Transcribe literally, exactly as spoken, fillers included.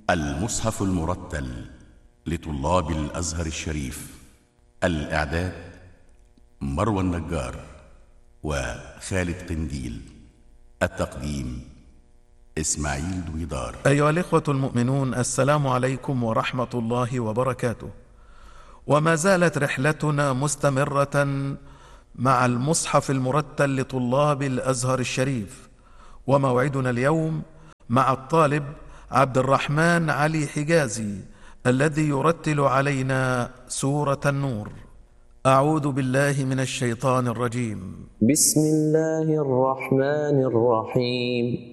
المصحف المرتل لطلاب الأزهر الشريف. الإعداد مروى النجار وخالد قنديل. التقديم إسماعيل دويدار. أيها الإخوة المؤمنون، السلام عليكم ورحمة الله وبركاته. وما زالت رحلتنا مستمرة مع المصحف المرتل لطلاب الأزهر الشريف، وموعدنا اليوم مع الطالب عبد الرحمن علي حجازي الذي يرتل علينا سورة النور. أعوذ بالله من الشيطان الرجيم. بسم الله الرحمن الرحيم.